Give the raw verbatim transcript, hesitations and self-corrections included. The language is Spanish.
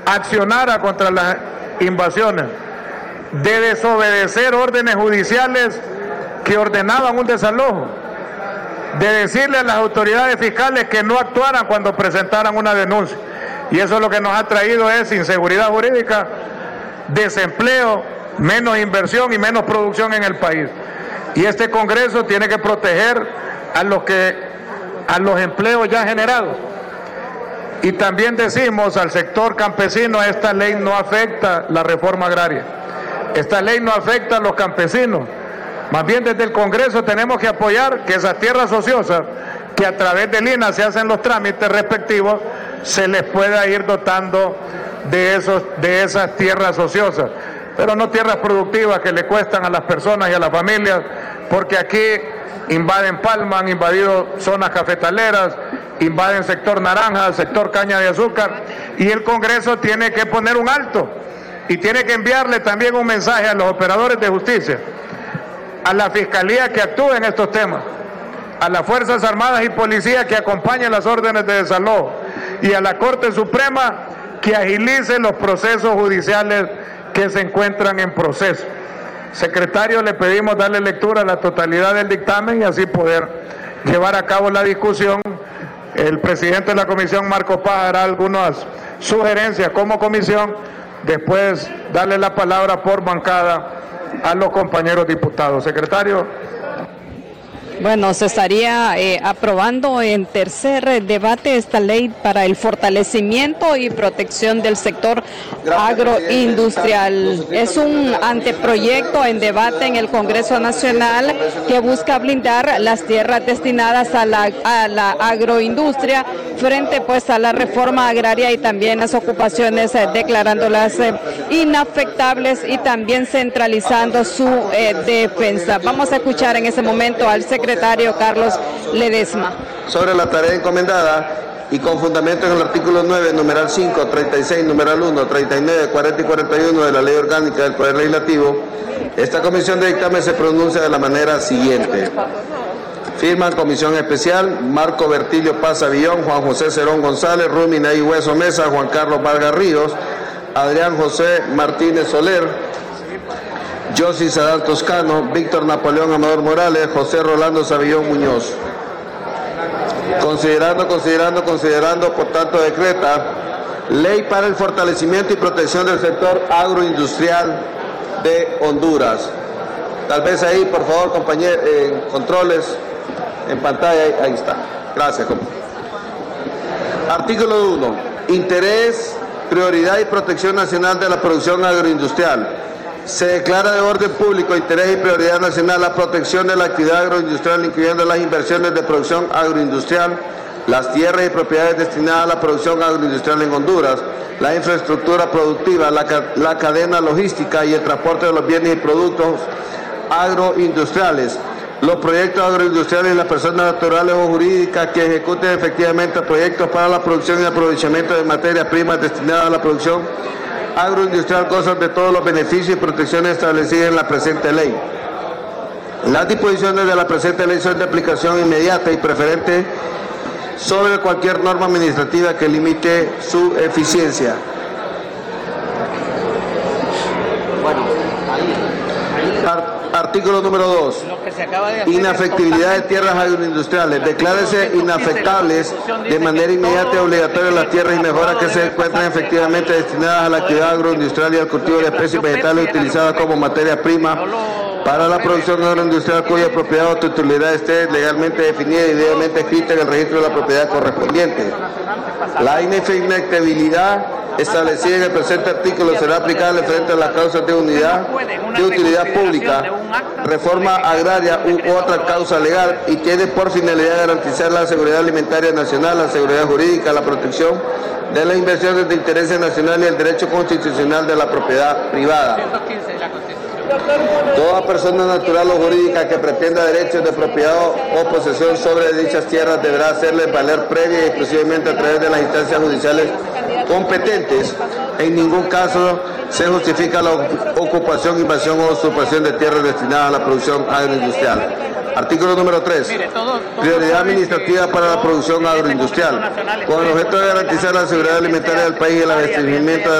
accionara contra las invasiones, de desobedecer órdenes judiciales que ordenaban un desalojo, de decirle a las autoridades fiscales que no actuaran cuando presentaran una denuncia. Y eso lo que nos ha traído es inseguridad jurídica, desempleo, menos inversión y menos producción en el país. Y este Congreso tiene que proteger a los que a los empleos ya generados. Y también decimos al sector campesino, esta ley no afecta la reforma agraria. Esta ley no afecta a los campesinos. Más bien desde el Congreso tenemos que apoyar que esas tierras ociosas, que a través del I N A se hacen los trámites respectivos, se les pueda ir dotando de, esos, de esas tierras ociosas. Pero no tierras productivas que le cuestan a las personas y a las familias, porque aquí invaden palma, han invadido zonas cafetaleras, invaden sector naranja, sector caña de azúcar, y el Congreso tiene que poner un alto y tiene que enviarle también un mensaje a los operadores de justicia, a la Fiscalía que actúe en estos temas, a las Fuerzas Armadas y Policías que acompañen las órdenes de desalojo y a la Corte Suprema que agilice los procesos judiciales que se encuentran en proceso. Secretario, le pedimos darle lectura a la totalidad del dictamen y así poder llevar a cabo la discusión. El presidente de la comisión, Marco Paz, hará algunas sugerencias como comisión, después darle la palabra por bancada a los compañeros diputados. Secretario. Bueno, se estaría eh, aprobando en tercer debate esta ley para el fortalecimiento y protección del sector agroindustrial. Es un anteproyecto en debate en el Congreso Nacional que busca blindar las tierras destinadas a la, a la agroindustria frente pues a la reforma agraria y también las ocupaciones, eh, declarándolas eh, inafectables y también centralizando su eh, defensa. Vamos a escuchar en ese momento al secretario secretario Carlos Ledesma. Sobre la tarea encomendada y con fundamento en el artículo nueve, numeral cinco, treinta y seis, numeral uno, treinta y nueve, cuarenta y cuarenta y uno de la Ley Orgánica del Poder Legislativo, esta comisión de dictamen se pronuncia de la manera siguiente. Firman comisión especial Marco Bertilio Paz Avillón, Juan José Cerón González, Rumi Ney Hueso Mesa, Juan Carlos Vargas Ríos, Adrián José Martínez Soler, Josy Sadal Toscano, Víctor Napoleón Amador Morales, José Rolando Savillón Muñoz. Considerando, considerando, considerando, por tanto decreta Ley para el fortalecimiento y protección del sector agroindustrial de Honduras. Tal vez ahí, por favor, compañeros, eh, controles en pantalla, ahí, ahí está. Gracias. Artículo uno. Interés, prioridad y protección nacional de la producción agroindustrial. Se declara de orden público, interés y prioridad nacional la protección de la actividad agroindustrial, incluyendo las inversiones de producción agroindustrial, las tierras y propiedades destinadas a la producción agroindustrial en Honduras, la infraestructura productiva, la, la cadena logística y el transporte de los bienes y productos agroindustriales, los proyectos agroindustriales y las personas naturales o jurídicas que ejecuten efectivamente proyectos para la producción y aprovechamiento de materias primas destinadas a la producción agroindustrial gozan de todos los beneficios y protecciones establecidas en la presente ley. Las disposiciones de la presente ley son de aplicación inmediata y preferente sobre cualquier norma administrativa que limite su eficiencia. Artículo número dos. Inafectibilidad de tierras agroindustriales. Declárese inafectables de manera inmediata y obligatoria las tierras y mejoras que se encuentran efectivamente destinadas a la actividad agroindustrial y al cultivo de especies vegetales utilizadas como materia prima para la producción agroindustrial cuya propiedad o titularidad esté legalmente definida y debidamente escrita en el registro de la propiedad correspondiente. La inafectabilidad establecida en el presente artículo será aplicable frente a las causas de unidad de utilidad pública, reforma agraria u otra causa legal y tiene por finalidad garantizar la seguridad alimentaria nacional, la seguridad jurídica, la protección de las inversiones de interés nacional y el derecho constitucional de la propiedad privada. Toda persona natural o jurídica que pretenda derechos de propiedad o posesión sobre dichas tierras deberá hacerle valer previa y exclusivamente a través de las instancias judiciales competentes. En ningún caso se justifica la ocupación, invasión o usurpación de tierras destinadas a la producción agroindustrial. Artículo número tres. Prioridad administrativa para la producción agroindustrial. Con el objeto de garantizar la seguridad alimentaria del país y el abastecimiento de